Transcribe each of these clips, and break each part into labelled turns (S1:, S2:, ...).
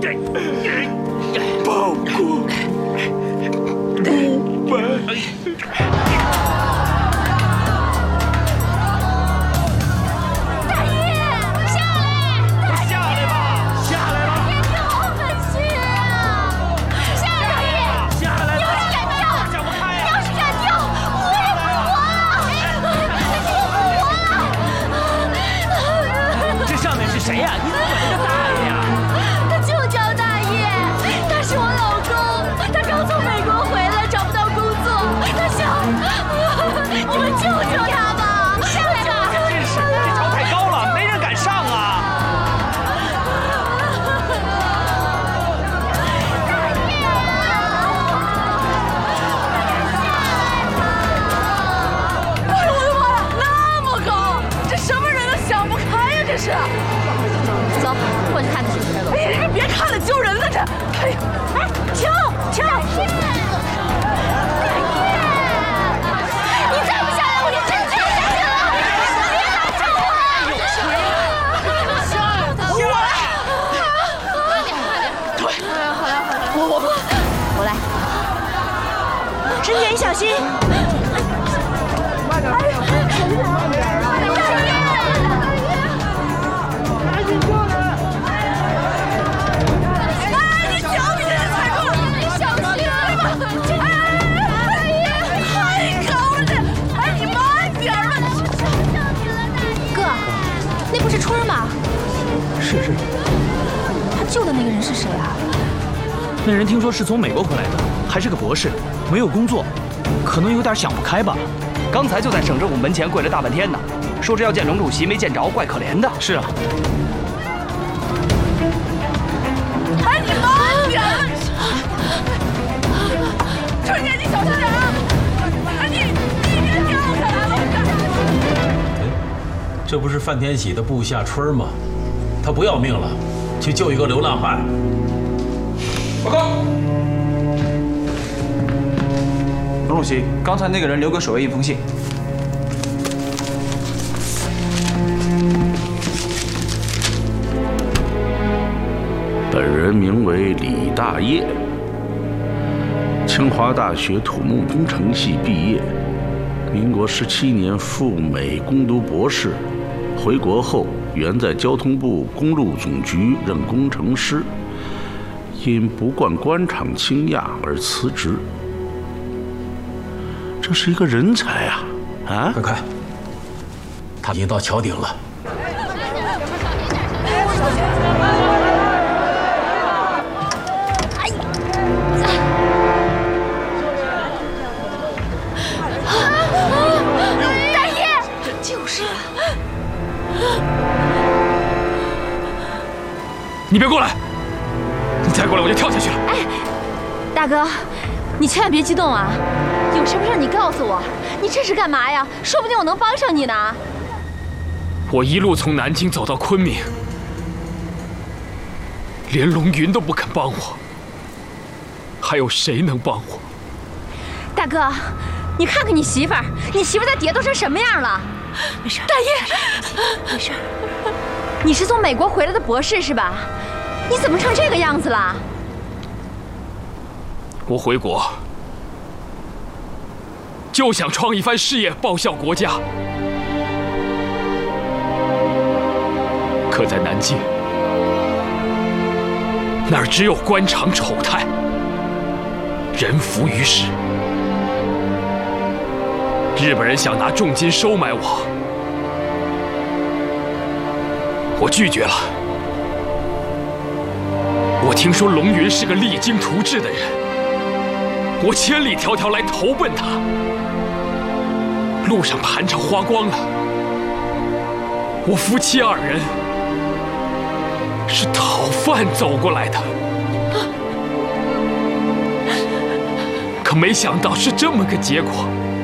S1: 报国不败。
S2: 谁呀？你怎么管人家大爷呀？
S3: 他就叫大爷，他是我老公，他刚从美国回来，找不到工作，他想，你们救救他吧！下来吧！
S2: 真是，这桥太高了，没人敢上啊！
S3: 哎呦我的妈呀，那么高，这什么人都想不开呀，这是！走，过去看看。哎呀，你别看了，丢人了这！哎呀，哎，停停！你再不下来，我就真救下去了！别来救我！下来！快点！好了，我来。
S4: 志远，小心！
S3: 春儿吗？
S2: 是。
S3: 他救的那个人是谁啊？
S2: 那人听说是从美国回来的，还是个博士，没有工作，可能有点想不开吧。刚才就在省政府门前跪了大半天呢，说是要见龙主席，没见着，怪可怜的。是啊。
S3: 哎，你慢点！春姐，你小心点啊！哎，你别掉下来了！
S5: 这不是范天喜的部下春吗？他不要命了，去救一个流浪汉。
S1: 报告，龙主席，刚才那个人留给守卫一封信。
S6: 本人名为李大业，清华大学土木工程系毕业，民国17年赴美攻读博士。回国后，原在交通部公路总局任工程师，因不惯官场倾轧而辞职。这是一个人才啊！啊！
S5: 快看，他已经到桥顶了。
S3: 大爷，就是。
S2: 你别过来！你再过来我就跳下去了。
S3: 哎，大哥，你千万别激动啊！有什么事你告诉我。你这是干嘛呀？说不定我能帮上你呢。
S2: 我一路从南京走到昆明，连龙云都不肯帮我，还有谁能帮我？
S3: 大哥，你看看你媳妇儿，你媳妇儿在底下都成什么样了？没事，大爷，没事。你是从美国回来的博士是吧？你怎么成这个样子了？
S2: 我回国就想创一番事业，报效国家。可在南京，那儿只有官场丑态，人浮于事。日本人想拿重金收买我，我拒绝了。我听说龙云是个励精图治的人，我千里迢迢来投奔他，路上盘缠花光了。我夫妻2人是讨饭走过来的，可没想到是这么个结果，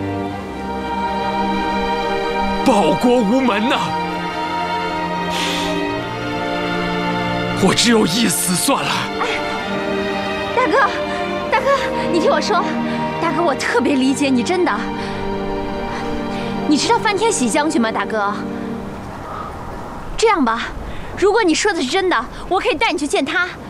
S2: 报国无门呐！我只有一死算了。
S3: 大哥，大哥，你听我说，大哥，我特别理解你，真的。你知道范天喜将军吗，大哥？这样吧，如果你说的是真的，我可以带你去见他，